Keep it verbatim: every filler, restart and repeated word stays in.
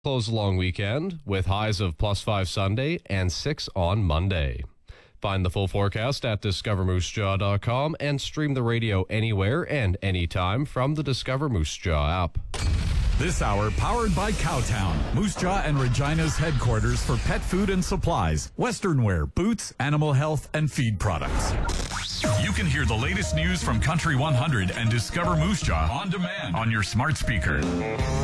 Close a long weekend with highs of plus five Sunday and six on Monday. Find the full forecast at discover moose jaw dot com and stream the radio anywhere and anytime from the Discover Moose Jaw app. This hour powered by Cowtown, Moose Jaw and Regina's headquarters for pet food and supplies, western wear, boots, animal health, and feed products. You can hear the latest news from Country one hundred and Discover Moose Jaw on demand on your smart speaker.